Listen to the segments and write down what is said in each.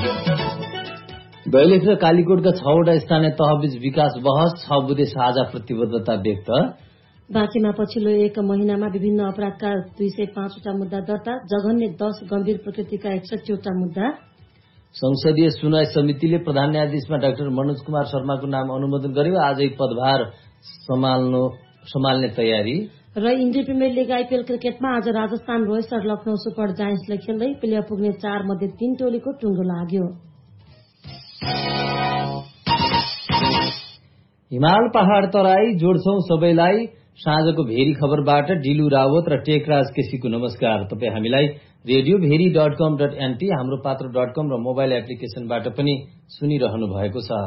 दैलेख र कालीकोटका 6वटा स्थानीय तहबीच विकास बहस, 6 बुँदे साझा प्रतिबद्धता व्यक्त। बाँकीमा पछिल्लो 1 महिनामा विभिन्न अपराधका 205वटा मुद्दा दर्ता, जघन्य 10 गम्भीर प्रकृतिका 61वटा मुद्दा। संसदीय सुनवाई समितिले प्रधान न्यायाधीशमा डाक्टर मनोज कुमार शर्माको नाम अनुमोदन गर्यो। आजै पदभार सम्हाल्ने तयारी। र इन्डियन प्रिमियर लिग आइपीएल क्रिकेटमा आज राजस्थान रोयल्स र लखनऊ सुपर जायन्ट्सले खेल्दै प्लेअफ पुग्ने 4 मध्ये 3 टोलीको टुङ्गो लाग्यो। हिमाल पहाड तराई जोड्छौं सबैलाई। साँझको भेरी खबरबाट डिलु रावत र टेकराज केसीको नमस्कार। तपाई हामीलाई radiobheri.com.nt, हाम्रो पात्र.com र मोबाइल एप्लिकेशनबाट पनि सुनिरहनु भएको छ।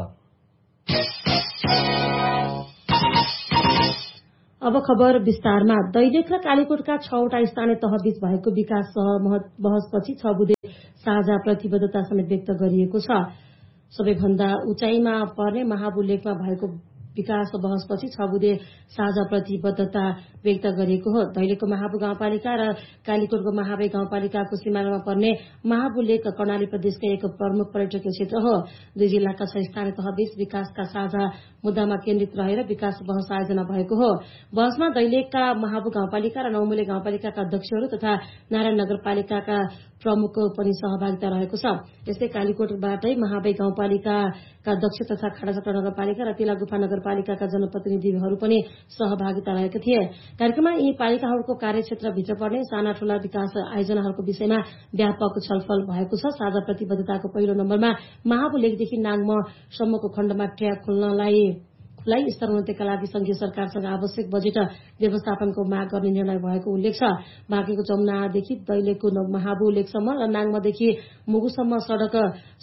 अब खबर विस्तारमा। दैलेख र कालीकोटका 6वटा स्थानीय तहबीच भएको विकास बहसपछि 6 बुँदे साझा प्रतिबद्धता समेत व्यक्त गरिएको छ। सबैभन्दा उचाइमा पर्ने महाबु लेकमा भएको विकास बहसपछि 6 बुँदे साझा प्रतिबद्धता व्यक्त गरिएको हो। दैलेखको महाबु गाउँपालिका र कालीकोटको महाबे गाउँपालिकाको सीमानामा पर्ने महाबु लेक कर्णाली प्रदेशका एक प्रमुख पर्यटकीय क्षेत्र हो। दुई जिल्लाका 6 स्थानीय तहबीच विकासका साझा मुद्दामा केन्द्रित रहेर विकास बहस आयोजना भएको हो। बहसमा दैलेखका महाबु गाउँपालिका र नौमुले गाउँपालिकाका अध्यक्षहरू तथा नारायण नगरपालिकाका प्रमुखको पनि सहभागिता रहेको छ। यस्तै कालीकोटबाटै महाबे गाउँपालिकाका अध्यक्ष तथा खाडाचक्र नगरपालिका र तिलागुफा नगरपालिकाका जनप्रतिनिधिहरू पनि सहभागिता रहेका थिए। कार्यक्रममा यी पालिकाहरूको कार्यक्षेत्रभित्र पर्ने साना ठूला विकास आयोजनाहरूको विषयमा व्यापक छलफल भएको छ। साझा प्रतिबद्धताको पहिलो नम्बरमा महाबु लेकदेखि नाङ्मसम्मको खण्डमा ट्र्याक खुलाई स्तरोन्नतिका लागि संघीय सरकारसँग आवश्यक बजेट व्यवस्थापनको माग गर्ने निर्णय भएको उल्लेख छ। बाँकीको जमुनादेखि दैलेखको महाबु लेकसम्म र नाङ्मदेखि मुगुसम्म सड़क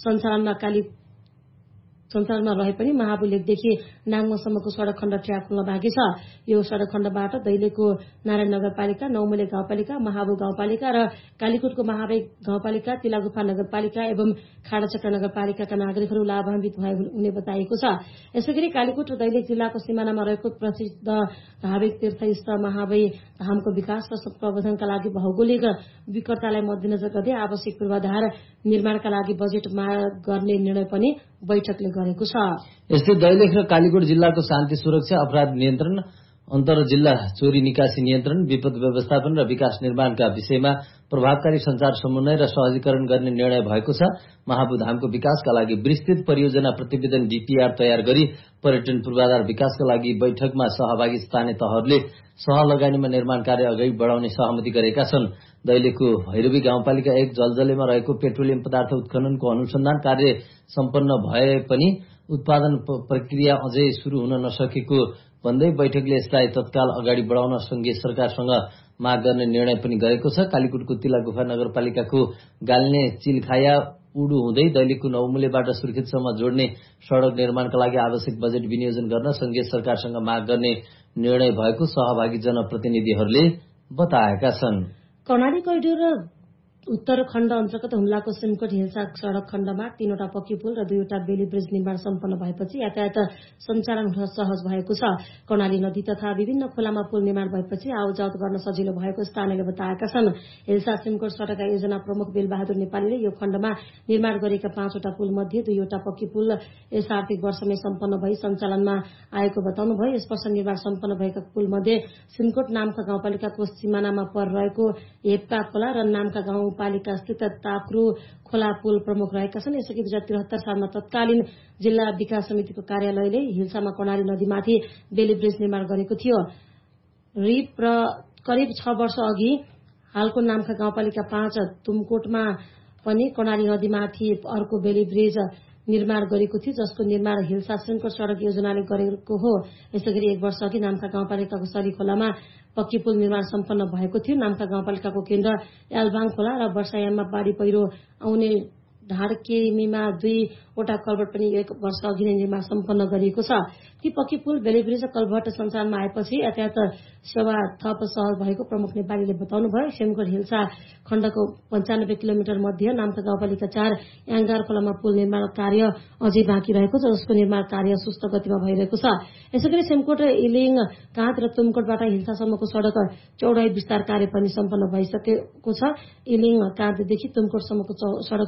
सञ्चालनमा रहे पनि महाबु लेकदेखि नाङ्मसम्मको सड़क खण्ड ट्र्याक खुल्न बाँकी छ। यो सड़क खण्डबाट दैलेखको नारायण नगरपालिका, नौमुले गाउँपालिका, महाबु गाउँपालिका र कालीकोटको महाबे गाउँपालिका, तिलागुफा नगरपालिका एवं खाडाचक्र नगरपालिकाका नागरिकहरू लाभान्वित हुने बताइएको छ। यसैगरी कालीकोट र दैलेख जिल्लाको सिमानामा रहेको प्रसिद्ध धार्मिक तीर्थस्थल महाबे धामको विकास र प्रवर्धनका लागि भौगोलिक विकटतालाई मध्यनजर गर्दै आवश्यक पूर्वाधार निर्माणका लागि बजेट माग गर्ने निर्णय पनि बैठकले गरेको छ। यस्तै दैलेख र कालीकोट जिल्लाको शान्ति सुरक्षा, अपराध नियन्त्रण, अन्तर जिल्ला चोरी निकासी नियन्त्रण, विपद व्यवस्थापन र विकास निर्माणका विषयमा प्रभावकारी संचार समन्वय र सहजीकरण गर्ने निर्णय भएको छ। महाबु धामको विकासका लागि विस्तृत परियोजना प्रतिवेदन डीपीआर तयार गरी पर्यटन पूर्वाधार विकासका लागि बैठकमा सहभागी स्थानीय तहहरूले सहलगानीमा निर्माण कार्य अगाडि बढाउने सहमति गरेका छन्। दैलेखको भैरवी गाउँपालिका 1 जलजलेमा रहेको पेट्रोलियम पदार्थ उत्खननको अनुसन्धान कार्य सम्पन्न भए पनि उत्पादन प्रक्रिया अझै शुरू हुन नसकेको भन्दै बैठकले यसलाई तत्काल अगाडि बढाउन संघीय सरकारसँग माग गर्ने निर्णय पनि गरेको छ। कालीकोटको तिलागुफा नगरपालिकाको गाल्ने चिलखाया उडु हुँदै दैलेखको नौमुलेबाट सुर्खेतसम्म जोड्ने सड़क निर्माणका लागि आवश्यक बजेट विनियोजन गर्न संघीय सरकारसँग माग गर्ने निर्णय भएको सहभागी जनप्रतिनिधिहरूले बताएका छन्। कर्णाली कोरिडोर उत्तर खण्ड अन्तर्गत हुम्लाको सिमकोट हिल्सा सड़क खण्डमा 3वटा पक्की पुल र 2वटा बेली ब्रिज निर्माण सम्पन्न भएपछि यातायात सञ्चालन हुन सहज भएको छ। कर्णाली नदी तथा विभिन्न खोलामा पुल निर्माण भएपछि आवजावत गर्न सजिलो भएको स्थानीयले बताएका छन्। हिल्सा सिमकोट सड़क योजना प्रमुख बेलबहादुर नेपालीले यो खण्डमा निर्माण गरेका 5वटा पुल मध्ये 2वटा पक्की पुल यस आर्थिक वर्षमै सम्पन्न भई सञ्चालनमा आएको बताउनुभयो। यस वर्ष निर्माण सम्पन्न भएका पुल मध्ये सिमकोट नामका गाउँपालिकाको सिमानामा रहेको हेप्का खोला र नामका गाउँपालिका स्थित ताक्रू खोला पुल प्रमुख रहेका छन्। यसअघि 2073 सालमा तत्कालीन जिल्ला विकास समितिको कार्यालयले हिल्सामा कर्णाली नदीमाथि बेली ब्रिज निर्माण गरेको थियो। करिब 6 वर्ष अघि हालको नामका गाउँपालिका 5 तुमकोटमा पनि कर्णाली नदीमाथि अर्को बेली ब्रिज निर्माण गरेको थियो, जसको निर्माण हिल्सा सिमकोट सड़क योजनाले गरेको हो। यसैगरी 1 वर्ष अघि नामका गाउँपालिकाको सरी खोलामा पक्की पुल निर्माण सम्पन्न भएको थियो। नामका गाउँपालिकाको केन्द्र यालबाङ खोला र वर्षायाममा बाढ़ी पहिरो आउने ढाडकेमीमा 2वटा कल्भर्ट पनि 1 वर्ष अघि नै निर्माण सम्पन्न गरिएको छ। ती पक्की पुल, बेली ब्रिज र कल्भर्ट सञ्चालनमा आएपछि यातायात सेवा थप सहज भएको प्रमुख नेपालीले बताउनुभयो। सिमकोट हिल्सा खण्डको 95 किलोमिटर मध्ये नामका गाउँपालिका 4 याङगार खोलामा पुल निर्माण कार्य अझै बाँकी रहेको छ, जसको निर्माण कार्य सुस्त गतिमा भइरहेको छ। यसैगरी सिमकोट, इलिङ, काँध र तुमकोटबाट हिल्सासम्मको सड़क चौडाई विस्तार कार्य पनि सम्पन्न भइसकेको छ। इलिङ काँधदेखि तुमकोटसम्मको सड़क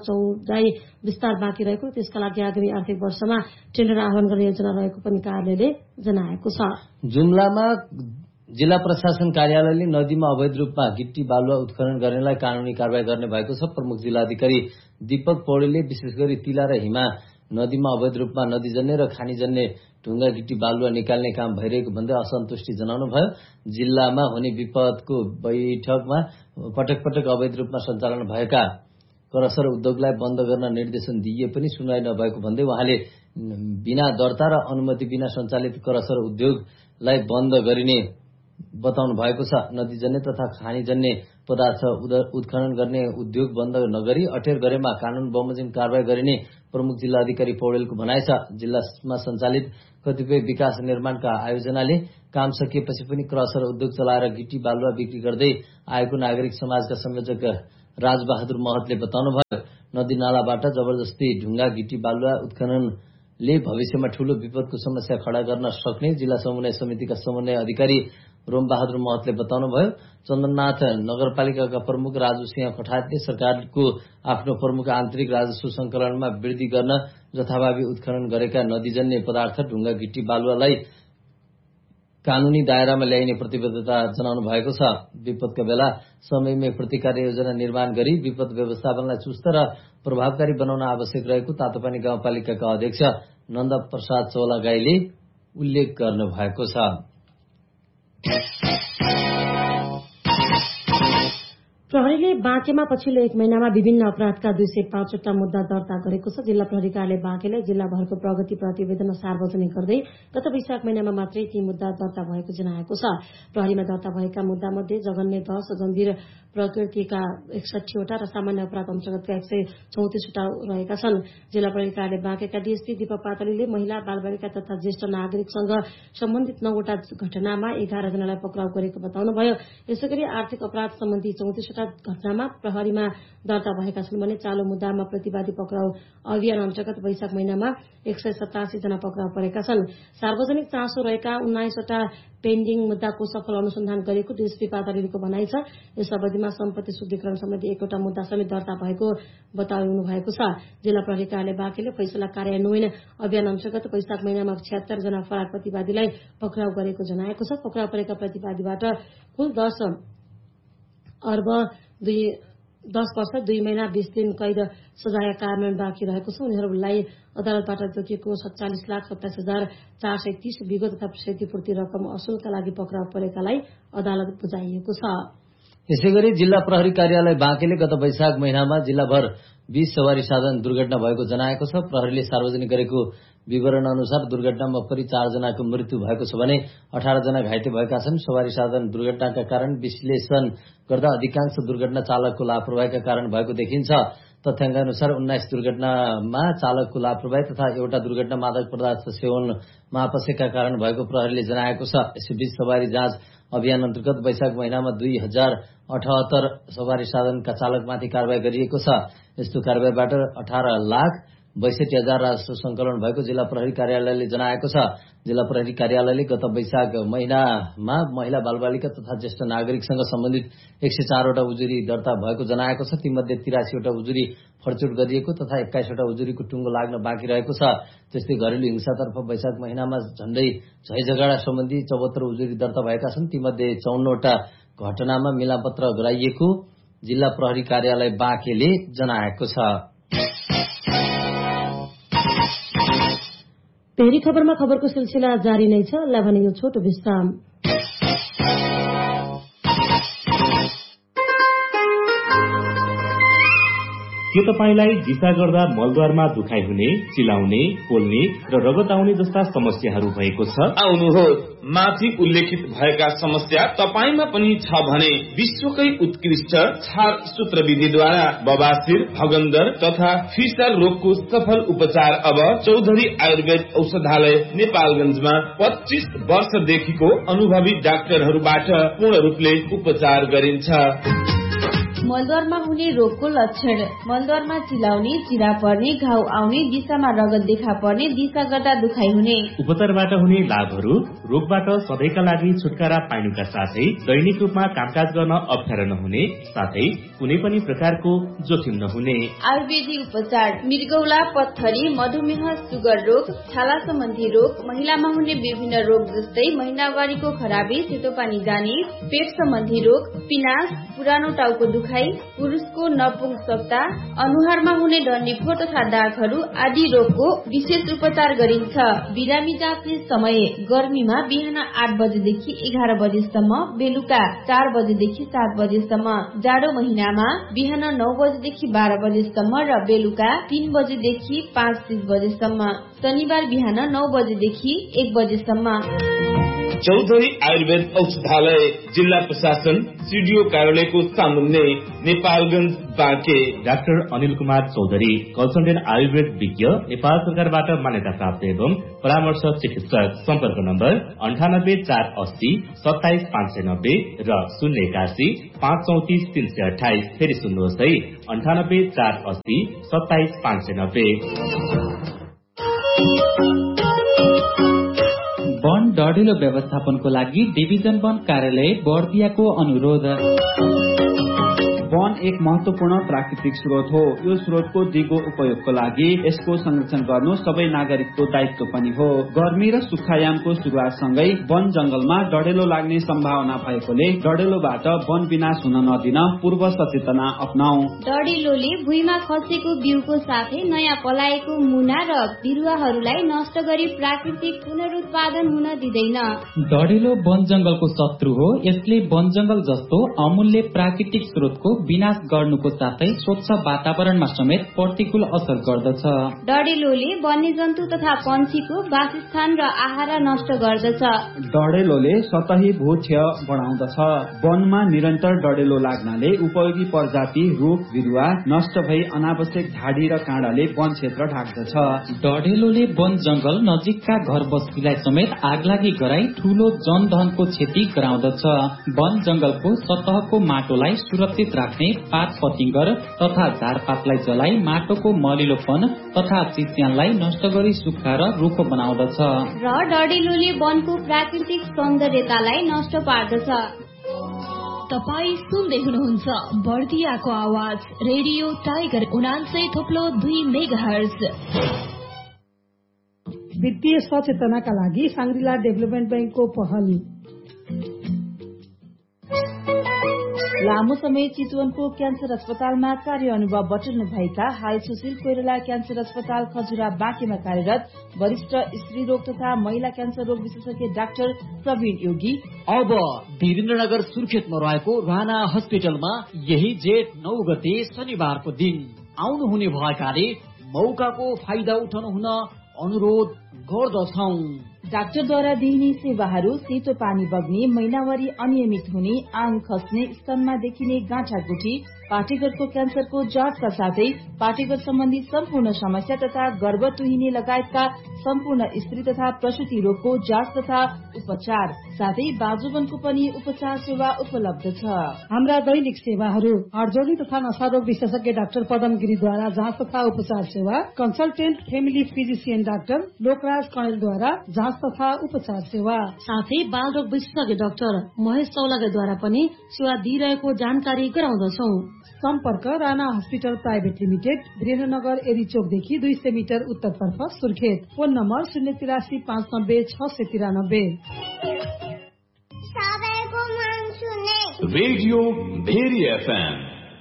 ढुङ्गाई विस्तार बाँकी रहेको त्यसका लागि आगामी आर्थिक वर्षमा टेन्डर आह्वान गर्ने योजना रहेको पनि कार्यालयले जनाएको छ। जुम्लामा जिल्ला प्रशासन कार्यालयले नदीमा अवैध रूपमा गिट्टी बालुवा उत्खनन गर्नेलाई कानूनी कारबाही गर्ने भएको छ। प्रमुख जिल्लाधिकारी दीपक पौडेलले विशेष गरी तिला र हिमा नदीमा अवैध रूपमा नदीजन्य र खानीजन्य ढुङ्गा गिट्टी बालुवा निकाल्ने काम भइरहेको भन्दै असन्तुष्टि जनाउनुभयो। जिल्लामा हुने विपदको बैठकमा पटक पटक अवैध रूपमा सञ्चालन भएका करसर उद्योगलाई बन्द गर्न निर्देशन दिइए पनि सुनवाई नभएको भन्दै उहाँले बिना दर्ता र अनुमति बिना सञ्चालित करसर उद्योगलाई बन्द गरिने बताउनु भएको छ। नदीजन्य तथा खानीजन्य पदार्थ उत्खनन गर्ने उद्योग बन्द नगरी अटेर गरेमा कानून बमोजिम कारबाही गरिने प्रमुख जिल्लाधिकारी पौडेलको भनाइ छ। जिल्लामा सञ्चालित कतिपय विकास निर्माणका आयोजनाले काम सकिएपछि पनि क्रसर उद्योग चलाएर गिट्टी बालुवा बिक्री गर्दै आएको नागरिक समाजका संयोजक राजबहादुर महतले बताउनुभयो। नदी नालाबाट जबरजस्ती ढुङ्गा गिट्टी बालुवा उत्खननले भविष्यमा ठूलो विपदको समस्या खड़ा गर्न सक्ने जिल्ला समन्वय समितिका समन्वय अधिकारी रोमबहादुर महतले बताउनुभयो। चन्दननाथ नगरपालिकाका प्रमुख राजु सिंह कठायतले सरकारको आफ्नो प्रमुख आन्तरिक राजस्व संकलनमा वृद्धि गर्न जथाभावी उत्खनन गरेका नदीजन्य पदार्थ ढुङ्गा गिट्टी बालुवालाई कानूनी दायरामा ल्याइने प्रतिबद्धता जनाउनु भएको छ। विपदका बेला समयमै प्रतिकार योजना निर्माण गरी विपद व्यवस्थापनलाई चुस्त र प्रभावकारी बनाउन आवश्यक रहेको तातोपानी गाउँपालिकाका अध्यक्ष नन्द प्रसाद चौलागाईले उल्लेख गर्नु भएको छ। प्रहरीले बाँकेमा पछिल्लो 1 महिनामा विभिन्न अपराधका 205 वटा मुद्दा दर्ता गरेको छ। जिल्ला प्रहरी कार्यालय बाँकेले जिल्लाभरको प्रगति प्रतिवेदन सार्वजनिक गर्दै गत वैशाख महिनामा मात्रै ती मुद्दा दर्ता भएको जनाएको छ। प्रहरीमा दर्ता भएका मुद्दा मध्ये जघन्य 10, गम्भीर प्रकृतिका 61 वटा र सामान्य अपराध अन्तर्गतका 134 वटा रहेका छन्। जिल्ला प्रहरी कार्यालय बाँकेका डीएसपी दीपक पातलीले महिला, बालबालिका तथा ज्येष्ठ नागरिकसँग सम्बन्धित 9 वटा घटनामा 11 जनालाई पक्राउ गरेको बताउनुभयो। यसैगरी आर्थिक अपराध सम्बन्धी 34 घटनामा प्रहरीमा दर्ता भएका छन् भने चालु मुद्दामा प्रतिवादी पक्राउ अभियान अन्तर्गत वैशाख महिनामा 187 जना पक्राउ परेका छन्। सार्वजनिक चासो रहेका 19 वटा पेन्डिङ मुद्दाको सफल अनुसन्धान गरेको डीएसपी पातलीको भनाइ छ। यस अवधिमा सम्पत्ति शुद्धिकरण सम्बन्धी 1 वटा मुद्दा समेत दर्ता भएको बताउनु भएको छ। जिल्ला प्रहरी कार्यालय बाँकेले फैसला कार्यान्वयन अभियान अन्तर्गत वैशाख महिनामा 76 जना फरार प्रतिवादीलाई पक्राउ गरेको जनाएको छ। पक्राउ परेका प्रतिवादीबाट कुल 10 वर्ष 2 महिना 20 दिन कैद सजाय कार्यान्वयन बाँकी रहेको छ। उनीहरूलाई अदालतबाट तोकिएको 47,27,430 विगत तथा क्षतिपूर्ति रकम असुलका लागि पक्राउ परेकालाई अदालत बुझाइएको छ। यसैगरी जिल्ला प्रहरी कार्यालय बाँकेले गत वैशाख महिनामा जिल्लाभर 20 सवारी साधन दुर्घटना भएको जनाएको छ। प्रहरीले सार्वजनिक गरेको विवरण अनुसार दुर्घटनामा परि 4 जनाको मृत्यु भएको छ भने 18 जना घाइते भएका छन्। सवारी साधन दुर्घटनाका कारण विश्लेषण गर्दा अधिकांश दुर्घटना चालकको लापरवाहीका कारण भएको देखिन्छ। तथ्याङ्क अनुसार 19 दुर्घटनामा चालकको लापरवाही तथा एउटा दुर्घटना मादक पदार्थ सेवनमा आपसेका कारण भएको प्रहरीले जनाएको छ। यसैबीच सवारी जाँच अभियान अन्तर्गत वैशाख महिनामा 2078 सवारी साधनका चालकमाथि कारबाही गरिएको छ। यस्तो कारबाहीबाट 18,62,000 राजस्व संकलन भएको जिल्ला प्रहरी कार्यालयले जनाएको छ। जिल्ला प्रहरी कार्यालयले गत वैशाख महिनामा महिला, बालबालिका तथा ज्येष्ठ नागरिकसँग सम्बन्धित 104 वटा उजुरी दर्ता भएको जनाएको छ। तीमध्ये 83 वटा उजुरी फडचुट गरिएको तथा 21 वटा उजुरीको टुङ्गो लाग्न बाँकी रहेको छ। त्यस्तै घरेलु हिंसातर्फ वैशाख महिनामा झण्डै झैझगडा सम्बन्धी 74 उजुरी दर्ता भएका छन्। तीमध्ये 54 वटा घटनामा मिलापत्र गराइएको जिल्ला प्रहरी कार्यालय बाँकेले जनाएको छ। पेरी खबरमा खबरको सिलसिला जारी नै छ। भने यो छोटो विश्राम। के तपाईलाई दिशा गर्दा मलद्वारमा दुखाइ हुने, चिलाउने, पोल्ने र रगत आउने जस्ता समस्याहरू भएको छ? आउनुहोस्, माथि उल्लेखित भएका समस्या तपाईमा पनि छ भने विश्वकै उत्कृष्ट छार सूत्र विधिद्वारा बबासिर, भगन्दर तथा फिसर रोगको सफल उपचार अब चौधरी आयुर्वेद औषधालय नेपालगञ्जमा 25 वर्षदेखिको अनुभवी डाक्टरहरूबाट पूर्ण रूपले उपचार गरिन्छ। मलद्वारमा हुने रोगको लक्षण। मलद्वारमा चिलाउने, चिरा पर्ने, घाउ आउने, दिशामा रगत देखा पर्ने, दिशा गर्दा दुखाइ हुने। उपचारबाट हुने लाभहरू: रोगबाट सधैँका लागि छुटकारा पाइनुका साथै दैनिक रूपमा कामकाज गर्न अप्ठ्यारो नहुने साथै कुनै पनि प्रकारको जोखिम नहुने। आयुर्वेदिक उपचार: मृगौला, पत्थरी, मधुमेह, सुगर रोग, छाला सम्बन्धी रोग, महिलामा हुने विभिन्न रोग जस्तै महिनावारीको खराबी, सेतो पानी जाने, पेट सम्बन्धी रोग, पिनास, पुरानो टाउको दुखाइ, पुरुषको नपुंसकता, अनुहारमा हुने डन्डीफोर तथा दागहरू आदि रोगको विशेष उपचार गरिन्छ। बिरामी जाँच्ने समय: गर्मीमा बिहान 8 बजेदेखि 11 बजेसम्म, बेलुका 4 बजेदेखि 7 बजेसम्म। जाडो महिनामा बिहान 9 बजेदेखि 12 बजेसम्म र बेलुका 3 बजेदेखि 5:30 बजेसम्म। शनिबार बिहान 9 बजेदेखि 1 बजेसम्म। चौधरी आयुर्वेद औषधालय, जिल्ला प्रशासन, सिडिओ कार्यालयको सामुन्ने, नेपालगञ्ज, बाँके। डाक्टर अनिल कुमार चौधरी, कन्सल्टेन्ट आयुर्वेद विज्ञ, नेपाल सरकारबाट मान्यता प्राप्त एवं परामर्श चिकित्सक। सम्पर्क नम्बर 98 480 27 590 र 081 534 328। फेरि सुन्नुहोस् है, 98 480 27 590। वन डढिलो व्यवस्थापनको लागि डिभिजन वन कार्यालय बर्दियाको अनुरोध। वन एक महत्वपूर्ण प्राकृतिक स्रोत हो। यो स्रोतको दिगो उपयोगको लागि यसको संरक्षण गर्नु सबै नागरिकको दायित्व पनि हो। गर्मी र सुक्खायामको सुरुवातसँगै वन जंगलमा डढेलो लाग्ने सम्भावना भएकोले डढेलोबाट वन विनाश हुन नदिन पूर्व सचेतना अपनाऊ। डढेलोले भुइँमा खसेको बिउको साथै नयाँ पलाएको मुना र बिरुवाहरूलाई नष्ट गरी प्राकृतिक पुनरुत्पादन हुन दिँदैन। डढेलो वन जंगलको शत्रु हो। यसले वन जंगल जस्तो अमूल्य प्राकृतिक स्रोतको विनाश गर्नुको साथै स्वच्छ वातावरणमा समेत प्रतिकूल असर गर्दछ। डढेलोले वन्यजन्तु तथा पन्छीको वासस्थान र आहारा नष्ट गर्दछ। डढेलोले सतही भूक्षय बढाउँदछ। वनमा निरन्तर डढेलो लाग्नाले उपयोगी प्रजाति रुख बिरुवा नष्ट भई अनावश्यक झाडी र काँडाले वन क्षेत्र ढाक्दछ। डढेलोले वन जंगल नजिकका घर बस्तीलाई समेत आगलागी गराई ठूलो जनधनको क्षति गराउँदछ। वन जंगलको सतहको माटोलाई सुरक्षित राख्ने पात पतिंगर तथा झारपातलाई जलाई माटोको मलिलोपन तथा चिस्यानलाई नष्ट गरी सुक्खा र रुखो बनाउँदछ। र डढेलोले वनको प्राकृतिक सौन्दर्यतालाई नष्ट पार्दछ। तपाई सुन्दै हुनुहुन्छ बर्दियाको आवाज रेडियो टाइगर 89.2 मेगाहर्ज। वित्तीय सचेतनाका लागि सांग्रिला डेभलपमेन्ट बैंकको पहल। लामो समय चितवनको क्यान्सर अस्पतालमा कार्य अनुभव बटुल्नु भएका हाल सुशील कोइराला क्यान्सर अस्पताल खजुरा बाँकेमा कार्यरत वरिष्ठ स्त्री रोग तथा महिला क्यान्सर रोग विशेषज्ञ डाक्टर प्रवीण योगी अब वीरेन्द्रनगर सुर्खेतमा रहेको राणा हस्पिटलमा यही जेठ 9 गते शनिबारको दिन आउनुहुने भएकाले मौकाको फाइदा उठाउनु हुन अनुरोध गर्दछौं। डाक्टरद्वारा दिइने सेवाहरू सेतो पानी बग्ने, महिनावारी अनियमित हुने, आङ खस्ने, स्तनमा देखिने गाँठागुठी, पाठेघरको क्यान्सरको जाँचका साथै पाठेघर सम्बन्धी सम्पूर्ण समस्या तथा गर्भ तुहिने लगायतका सम्पूर्ण स्त्री तथा प्रसूति रोगको जाँच तथा उपचार साथै बाजुबनको पनि उपचार सेवा उपलब्ध छ। हाम्रा दैनिक सेवाहरू: हडजोडी तथा नशारोग विशेषज्ञ डाक्टर पदम गिरीद्वारा जाँच तथा उपचार सेवा, consultant family physician doctor Lokraj कणेलद्वारा जाँच तथा उपचार सेवा, साथै बाल रोग विशेषज्ञ डाक्टर महेश चौलागाद्वारा पनि सेवा दिइरहेको जानकारी गराउँदछौ। सम्पर्क Rana hospital private limited, Birendranagar एरीचोकदेखि 200 metre उत्तरतर्फ Surkhet. Phone number 083 590 693। Radio very FM.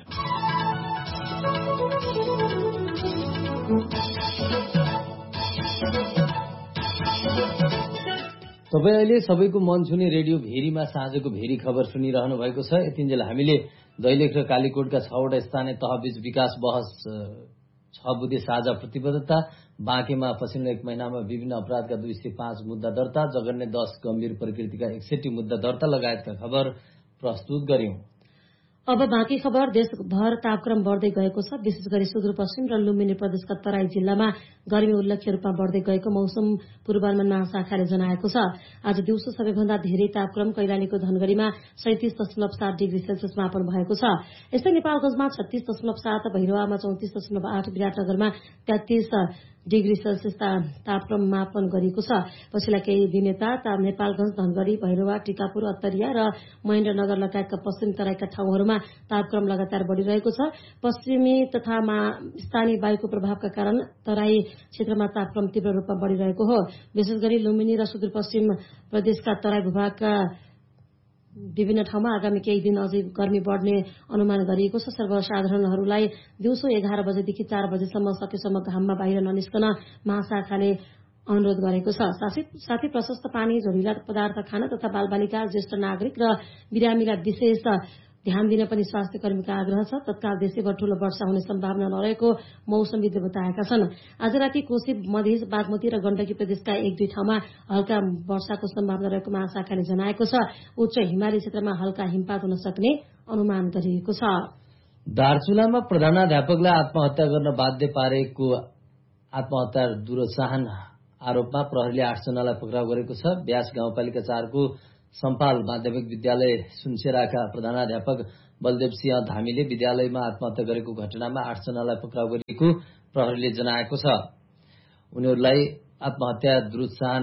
तपाईँ अहिले सबैको मन छुने रेडियो भेरीमा साँझको भेरी खबर सुनिरहनु भएको छ। यतिन्जेल हामीले दैलेख र कालीकोटका 6वटा स्थानीय तहबीच विकास बहस, 6 बुधे साझा प्रतिबद्धता, बाँकेमा पछिल्लो 1 महिनामा विभिन्न अपराधका 205 मुद्दा दर्ता, जघन्य 10 गम्भीर प्रकृतिका 61 मुद्दा दर्ता लगायतका खबर प्रस्तुत गर्यौं। अब बाँकी खबर। देशभर तापक्रम बढ्दै गएको छ। विशेष गरी सुदूरपश्चिम र लुम्बिनी प्रदेशका तराई जिल्लामा गर्मी उल्लेख्य रूपमा बढ्दै गएको मौसम पूर्वानुमान महाशाखाले जनाएको छ। आज दिउँसो सबैभन्दा धेरै तापक्रम कैलालीको धनगढ़ीमा 37.7 डिग्री सेल्सियस मापन भएको छ। यस्तै नेपालगंजमा 36.7, भैरवामा 34.8, विराटनगरमा 33 डिग्री सेल्सियस तापक्रम मापन गरिएको छ। पछिल्ला केही दिन यता नेपालगंज, धनगढ़ी, भैरवा, टिकापुर, अत्तरिया र महेन्द्रनगर लगायतका पश्चिमी तराईका ठाउँहरूमा तापक्रम लगातार बढ़िरहेको छ। पश्चिमी तथा स्थानीय वायुको प्रभावका कारण तराई क्षेत्रमा तापक्रम तीव्र रूपमा बढ़िरहेको हो। विशेष गरी लुम्बिनी र सुदूरपश्चिम प्रदेशका तराई भूभागका विभिन्न ठाउँमा आगामी केही दिन अझै गर्मी बढ्ने अनुमान गरिएको छ। सर्वसाधारणहरूलाई दिउँसो 11 बजेदेखि 4 बजेसम्म सकेसम्म घाममा बाहिर ननिस्कन महाशाखाले अनुरोध गरेको छ। साथै प्रशस्त पानी, झोरिला पदार्थ खान तथा बालबालिका, ज्येष्ठ नागरिक र बिरामीलाई विशेष ध्यान दिन पनि स्वास्थ्य कर्मीका आग्रह छ। तत्काल देशैभर ठूलो वर्षा हुने सम्भावना नरहेको मौसमविदले बताएका छन्। आज राति कोशी, मधेस, बागमती र गण्डकी प्रदेशका 1-2 ठाउँमा हल्का वर्षाको सम्भावना रहेको महाशाखाले जनाएको छ। उच्च हिमाली क्षेत्रमा हल्का हिमपात हुन सक्ने अनुमान गरिएको छ। दार्चुलामा प्रधानाध्यापकलाई आत्महत्या गर्न बाध्य पारेको आत्महत्या दुरोत्साहन आरोपमा प्रहरीले 8 जनालाई पक्राउ गरेको छ। ब्यास गाउँपालिका 4 को सम्पाल माध्यमिक विद्यालय सुनसेराका प्रधानाध्यापक बलदेव सिंह धामीले विद्यालयमा आत्महत्या गरेको घटनामा 8 जनालाई पक्राउ गरिएको प्रहरीले जनाएको छ। उनीहरूलाई आत्महत्या दुरोत्साहन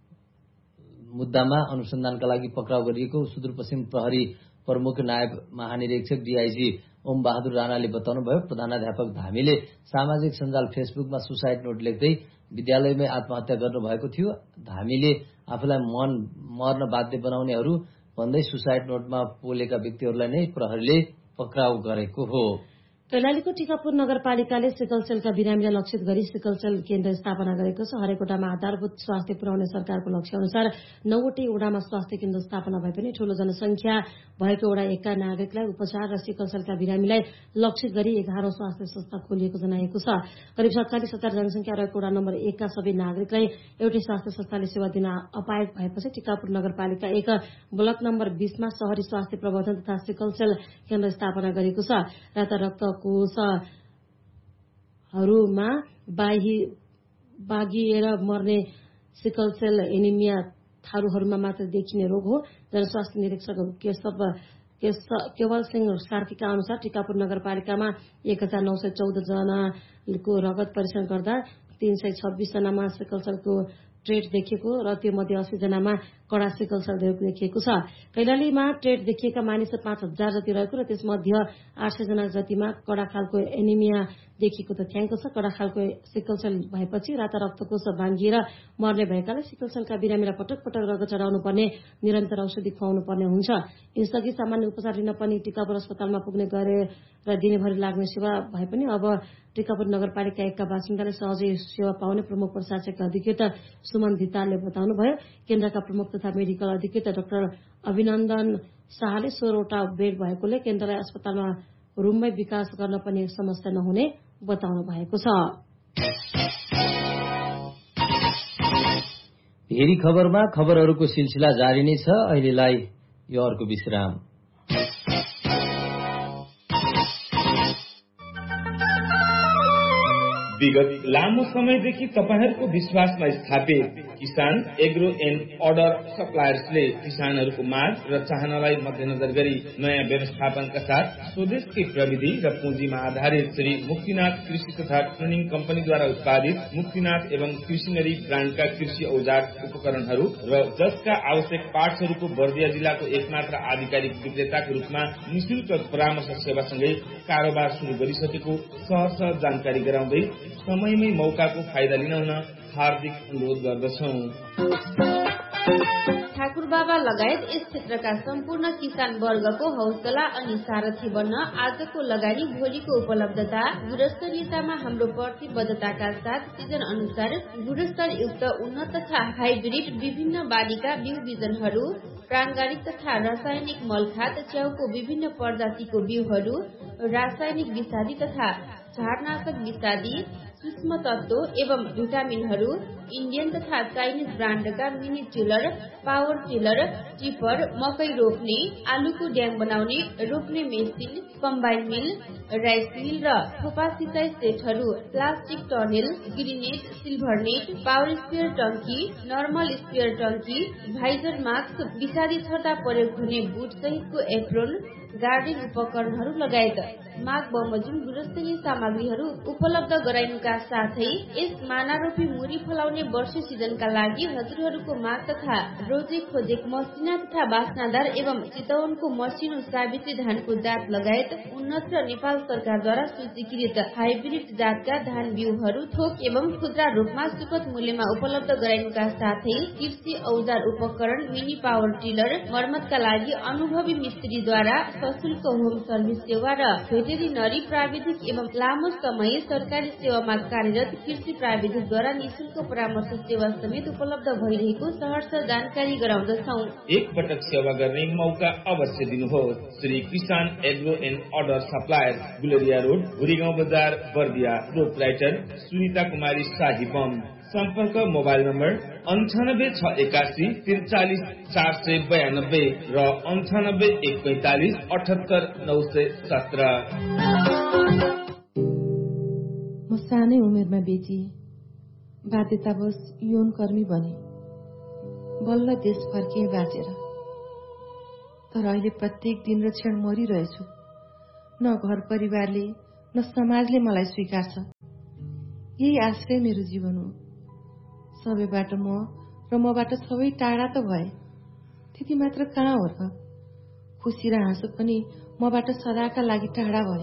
मुद्दामा अनुसन्धानका लागि पक्राउ गरिएको सुदूरपश्चिम प्रहरी प्रमुख नायब महानिरीक्षक डीआईजी ओम बहादुर राणाले बताउनुभयो। प्रधानाध्यापक धामीले सामाजिक सञ्जाल फेसबुकमा सुसाइड नोट लेख्दै विद्यालयमै आत्महत्या गर्नुभएको थियो। धामीले आफूलाई मर्न बाध्य बनाउनेहरू भन्दै सुसाइड नोटमा पोलेका व्यक्तिहरूलाई नै प्रहरीले पक्राउ गरेको हो। कैलालीको टिकापुर नगरपालिकाले सिकलसेलका बिरामीलाई लक्षित गरी सिकलसेल केन्द्र स्थापना गरेको छ। हरेक वडामा आधारभूत स्वास्थ्य पुर्याउने सरकारको लक्ष्य अनुसार 9वटै वडामा स्वास्थ्य केन्द्र स्थापना भए पनि ठूलो जनसंख्या भएको वडा 1 का नागरिकलाई उपचार र सिकलसेलका बिरामीलाई लक्षित गरी 11औं स्वास्थ्य संस्था खोलिएको जनाएको छ। करिब 47,000 जनसंख्या रहेको वडा नम्बर 1 का सबै नागरिकलाई एउटै स्वास्थ्य संस्थाले सेवा दिन अपायक भएपछि टिकापुर नगरपालिका 1 ब्लक नम्बर 20 मा शहरी स्वास्थ्य प्रबन्धन तथा सिकलसेल केन्द्र स्थापना गरेको छ। राता रक्त कोषहरूमा बागिएर मर्ने सिकलसेल एनिमिया थारूहरूमा मात्र देखिने रोग हो। जनस्वास्थ्य निरीक्षक केवल सिंह कार्कीका अनुसार टिकापुर नगरपालिकामा 1914 जनाको रगत परीक्षण गर्दा 326 जनामा सिकलसेलको ट्रेड देखिएको र त्यो मध्ये 80 जनामा कडा सिकलसेल देखिएको छ। कैलालीमा ट्रेड देखिएका मानिस 5000 जति रहेको र त्यसमध्ये 800 जना जतिमा कडा खालको एनिमिया देखिएको तथ्याङ्क छ। कडा खालको सिकलसेल भएपछि राता रक्तकोष भाङ्गिएर मर्ने भएकाले सिकलसेलका बिरामीलाई पटक पटक रगत चढाउनु पर्ने, निरन्तर औषधि खुवाउनु पर्ने हुन्छ। यसअघि सामान्य उपचार लिन पनि टिकापुर अस्पतालमा पुग्ने गरेर दिनभरि लाग्ने सेवा भए पनि अब टिकापुर नगरपालिका 1 का बासिन्दाले सहजै सेवा पाउने प्रमुख प्रशासक अधिकृत सुमन धितालले बताउनुभयो। केन्द्रका प्रमुख तथा मेडिकल अधिकृत डाक्टर अभिनन्दन शाहले 16वटा बेड भएकोले केन्द्रलाई अस्पतालमा रूममै विकास गर्न पनि समस्या नहुने बताउनु भएको छ। हेरी खबरमा खबरहरूको सिलसिला जारी नै छ। अहिलेलाई यो अर्को विश्राम। विगत लामो समयदेखि तपाईहरूको विश्वासमा स्थापित किसान एग्रो एन्ड अर्डर सप्लायर्सले किसानहरूको माग र चाहनालाई मध्यनजर गरी नयाँ व्यवस्थापनका साथ स्वदेशकै प्रविधि र पुँजीमा आधारित श्री मुक्तिनाथ कृषि तथा ट्रेनिङ कम्पनीद्वारा उत्पादित मुक्तिनाथ एवं कृषिनरी ब्रान्डका कृषि औजार उपकरणहरू र जसका आवश्यक पार्ट्सहरूको बर्दिया जिल्लाको एकमात्र आधिकारिक विक्रेताको रूपमा निशुल्क परामर्श सेवासँगै कारोबार शुरू गरिसकेको सहज जानकारी गराउँदै समयमै मौकाको फाइदा लिन हुन हार्दिक अनुरोध गर्दछौं। ठाकुर बाबा लगायत यस क्षेत्रका सम्पूर्ण किसान वर्गको हौसला अनि सारथी बन्न आजको लगानी भोलिको उपलब्धता गुणस्तरीयतामा हाम्रो प्रतिबद्धताका साथ सिजन अनुसार गुणस्तर युक्त उन्नत तथा हाइब्रिड विभिन्न बालीका बिउ बिजनहरू, प्राङ्गारिक तथा रासायनिक मलखाद, च्याउको विभिन्न प्रजातिको बिउहरू, रासायनिक विषादी तथा झारनाशक विषादी, सूक्ष्म तत्व एवं भिटामिनहरू इन्डियन तथा Chinese ब्रान्डका mini tiller, power tiller, tipper, मकै रोप्ने, आलुको ड्याङ बनाउने, रोप्ने मेसिन, कम्बाइन मिल, राइस मिल र थोपा सिँचाइ सेटहरू, plastic टर्नेल, grenade, silver net, power sprayer टंकी, नर्मल स्पेयर टंकी, भाइजर मास्क, विषादी छटा प्रयोग हुने बुट सहितको एप्रोन, गार्डन उपकरणहरू लगायत माघ बमोजिम गुणस्तरीय सामग्रीहरू उपलब्ध गराइनुका साथै यस मानारोपी मुरी फलाउने वर्षे सिजनका लागि हजुरहरूको माग तथा रोजे खोजेक मसिना तथा बास्नादार एवं चितवनको मसिनो साबित्री धानको जात लगायत उन्नत र नेपाल सरकारद्वारा सूचीकृत हाइब्रिड जातका धान बिउहरू थोक एवं खुद्रा रूपमा सुपथ मूल्यमा उपलब्ध गराइनुका साथै कृषि औजार उपकरण, मिनी पावर टिलर, मर्मतका लागि अनुभवी मिस्त्रीद्वारा सशुल्क होम सर्भिस सेवा र भेटेरिनरी प्राविधिक एवं लामो समय सरकारी सेवामा कार्यरत कृषि प्राविधिकद्वारा निःशुल्क परामर्श सेवा समेत उपलब्ध भइरहेको सहर्ष जानकारी गराउँदछौं। एक पटक सेवा गर्ने मौका अवश्य दिनुहोस्। श्री किसान agro and order supplier, Guleria road, Bhurigaun बजार, बर्दिया। प्रोपराइटर सुनिता कुमारी शाही बम। सम्पर्क मोबाइल नम्बर 98681 43 492 र 98145 78 917। म सानै उमेरमा बेचिए, बाध्यतावश यौन कर्मी बने, बल्ल देश फर्किए बाँचेर। तर अहिले प्रत्येक दिन र क्षण मरिरहेछु। न घर परिवारले न समाजले मलाई स्वीकार्छ। यही आश्रय मेरो जीवन हो। सबैबाट म र मबाट सबै टाढा त भए, त्यति मात्र कहाँ हो र? खुसी र हाँसो पनि मबाट सदाका लागि टाढा भए।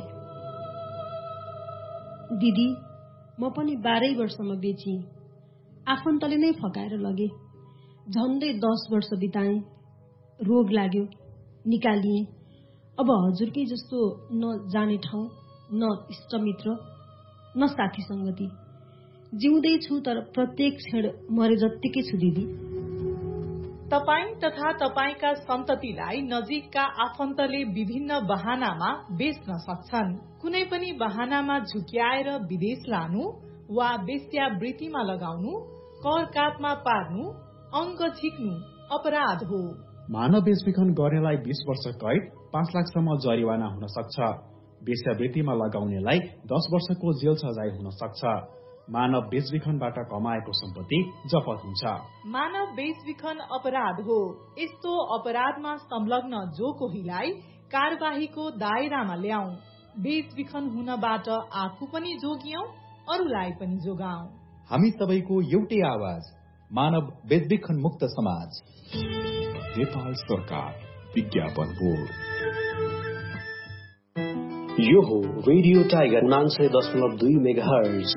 दिदी, म पनि 12 वर्षमा बेचिए, आफन्तले नै फकाएर लगे। झन्डै 10 वर्ष बिताएँ, रोग लाग्यो, निकालिए। अब हजुरकै जस्तो न जाने ठाउँ, न इष्टमित्र, न साथी संगति। जिउँदै छु तर प्रत्येक क्षण मरे जत्तिकै छु दिदी। तपाईं तथा तपाईंका सन्ततिलाई नजिकका आफन्तले विभिन्न बहानामा बेच्न सक्छन्। कुनै पनि बहानामा झुक्याएर विदेश लानु वा वेश्यावृत्तिमा लगाउनु, कर काटमा पार्नु, अङ्क झिक्नु अपराध हो। मानव बेचबिखन गर्नेलाई 20 वर्ष कैद, 5 लाखसम्म जरिवाना हुन सक्छ। वेश्यावृत्तिमा लगाउनेलाई 10 वर्षको जेल सजाय हुन सक्छ। मानव बेचबिखनबाट कमाएको सम्पत्ति जफत हुन्छ। मानव बेचबिखन अपराध हो। यस्तो अपराधमा संलग्न जो कोहीलाई कार्यवाहीको दायरामा ल्याऊ। बेचबिखन हुनबाट आफू पनि जोगियौं, अरूलाई पनि जोगाऊ। हामी सबैको एउटै आवाज, मानव बेचबिखन मुक्त समाज। नेपाल सरकार, विज्ञापन बोर्ड। यो हो रेडियो टाइगर 90.2 मेगाहर्ज।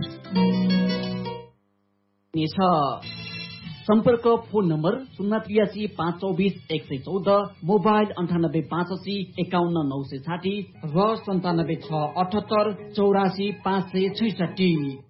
सम्पर्क फोन नम्बर 083 524 114, मोबाइल 98 85 51 960 र 97 6 78 84 566।